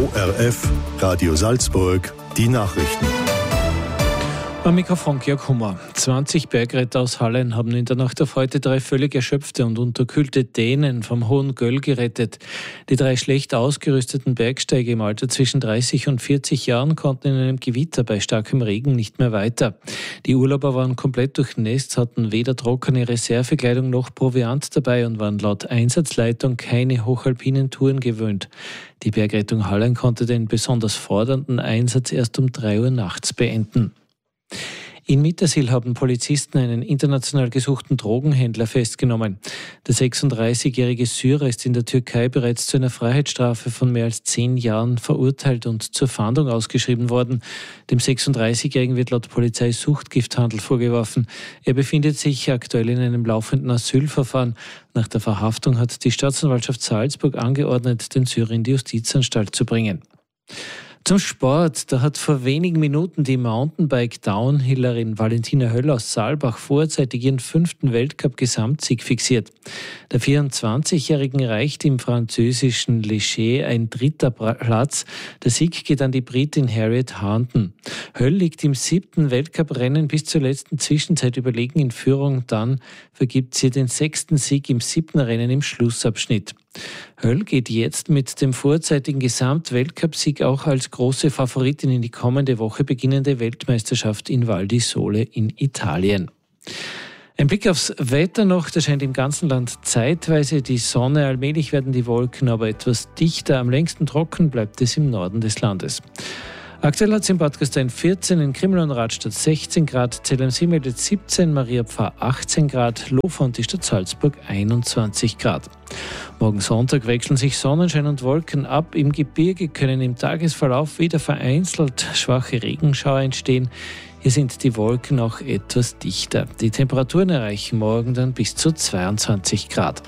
ORF, Radio Salzburg, die Nachrichten. Am Mikrofon Georg Hummer. 20 Bergretter aus Hallein haben in der Nacht auf heute 3 völlig erschöpfte und unterkühlte Dänen vom Hohen Göll gerettet. Die 3 schlecht ausgerüsteten Bergsteiger im Alter zwischen 30 und 40 Jahren konnten in einem Gewitter bei starkem Regen nicht mehr weiter. Die Urlauber waren komplett durchnässt, hatten weder trockene Reservekleidung noch Proviant dabei und waren laut Einsatzleitung keine hochalpinen Touren gewöhnt. Die Bergrettung Hallein konnte den besonders fordernden Einsatz erst um 3 Uhr nachts beenden. In Mittersill haben Polizisten einen international gesuchten Drogenhändler festgenommen. Der 36-jährige Syrer ist in der Türkei bereits zu einer Freiheitsstrafe von mehr als 10 Jahren verurteilt und zur Fahndung ausgeschrieben worden. Dem 36-jährigen wird laut Polizei Suchtgifthandel vorgeworfen. Er befindet sich aktuell in einem laufenden Asylverfahren. Nach der Verhaftung hat die Staatsanwaltschaft Salzburg angeordnet, den Syrer in die Justizanstalt zu bringen. Zum Sport, da hat vor wenigen Minuten die Mountainbike-Downhillerin Valentina Höll aus Saalbach vorzeitig ihren 5. Weltcup-Gesamtsieg fixiert. Der 24-Jährigen reicht im französischen Léger ein 3. Platz. Der Sieg geht an die Britin Harriet Harnden. Höll liegt im 7. Weltcup-Rennen bis zur letzten Zwischenzeit überlegen in Führung. Dann vergibt sie den 6. Sieg im 7. Rennen im Schlussabschnitt. Höll geht jetzt mit dem vorzeitigen Gesamtweltcup-Sieg auch als große Favoritin in die kommende Woche beginnende Weltmeisterschaft in Val di Sole in Italien. Ein Blick aufs Wetter noch, da scheint im ganzen Land zeitweise die Sonne, allmählich werden die Wolken aber etwas dichter, am längsten trocken bleibt es im Norden des Landes. Aktuell hat es in Bad Gastein 14, in Krimml und Radstadt 16 Grad, Zell am See meldet 17, Maria Pfarr 18 Grad, Lofa und die Stadt Salzburg 21 Grad. Morgen Sonntag wechseln sich Sonnenschein und Wolken ab. Im Gebirge können im Tagesverlauf wieder vereinzelt schwache Regenschauer entstehen. Hier sind die Wolken auch etwas dichter. Die Temperaturen erreichen morgen dann bis zu 22 Grad.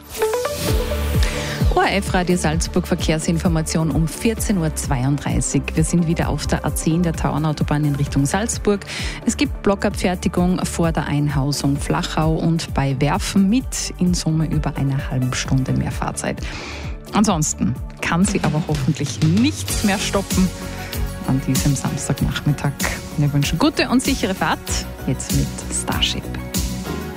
ORF Radio Salzburg Verkehrsinformation um 14.32 Uhr. Wir sind wieder auf der A10 der Tauernautobahn in Richtung Salzburg. Es gibt Blockabfertigung vor der Einhausung Flachau und bei Werfen mit in Summe über eine halbe Stunde mehr Fahrzeit. Ansonsten kann sie aber hoffentlich nichts mehr stoppen an diesem Samstagnachmittag. Wir wünschen gute und sichere Fahrt, jetzt mit Starship.